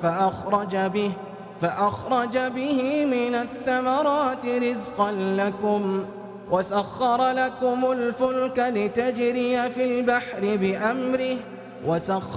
فأخرج به من الثمرات رزقا لكم وسخر لكم الفلك لتجري في البحر بأمره